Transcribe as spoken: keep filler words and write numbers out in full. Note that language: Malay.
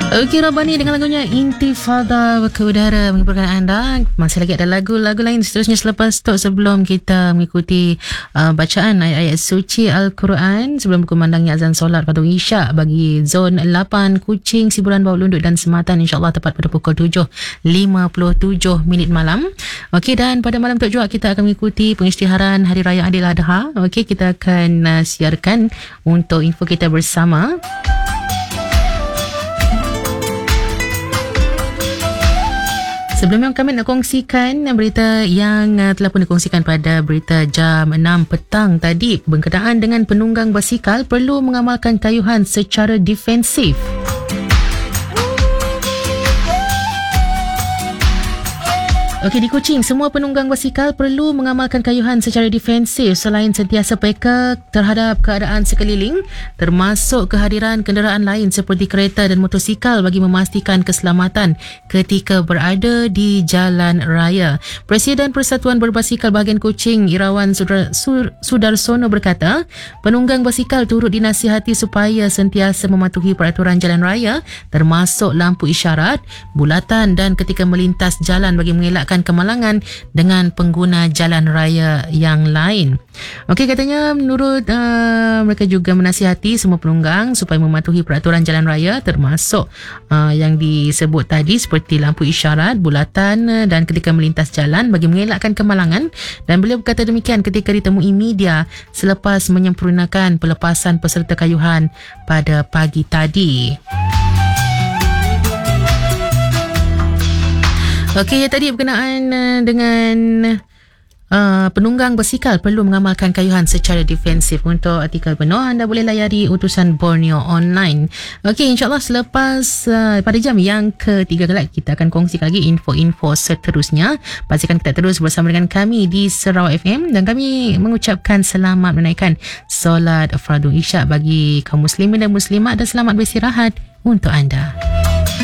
Okey, Rabani dengan lagunya Intifada ke udara menghiburkan anda. Masih lagi ada lagu-lagu lain seterusnya selepas tu, sebelum kita mengikuti uh, bacaan ayat-ayat suci Al-Quran, sebelum berkumandangnya azan solat pada Isyak bagi zon lapan Kuching, Siburan, Bawah Lunduk dan Sematan, insyaAllah tepat pada pukul tujuh lima puluh tujuh minit malam. Okey, dan pada malam tu juga kita akan mengikuti pengisytiharan Hari Raya Ailadha. Okey, kita akan uh, siarkan untuk info kita bersama. Sebelumnya kami nak kongsikan berita yang telah pun dikongsikan pada berita jam enam petang tadi berkenaan dengan penunggang basikal perlu mengamalkan kayuhan secara defensif. Okey, di Kuching, semua penunggang basikal perlu mengamalkan kayuhan secara defensif selain sentiasa peka terhadap keadaan sekeliling, termasuk kehadiran kenderaan lain seperti kereta dan motosikal bagi memastikan keselamatan ketika berada di jalan raya. Presiden Persatuan Berbasikal Bahagian Kuching, Irawan Sudar, Sur, Sudarsono berkata, penunggang basikal turut dinasihati supaya sentiasa mematuhi peraturan jalan raya termasuk lampu isyarat, bulatan dan ketika melintas jalan bagi mengelakkan kemalangan dengan pengguna jalan raya yang lain. Okey, katanya menurut uh, mereka juga menasihati semua penunggang supaya mematuhi peraturan jalan raya termasuk uh, yang disebut tadi seperti lampu isyarat, bulatan uh, dan ketika melintas jalan bagi mengelakkan kemalangan. Dan beliau berkata demikian ketika ditemui media selepas menyempurnakan pelepasan peserta kayuhan pada pagi tadi. Okey, ya, tadi berkenaan uh, dengan uh, penunggang basikal perlu mengamalkan kayuhan secara defensif. Untuk artikel penuh anda boleh layari utusan Borneo Online. Okey, insyaAllah selepas uh, pada jam yang ketiga kelak kita akan kongsikan lagi info-info seterusnya. Pastikan kita terus bersama dengan kami di Sarawak F M dan kami mengucapkan selamat menunaikan solat fardu Isyak bagi kaum muslimin dan muslimat dan selamat beristirahat untuk anda.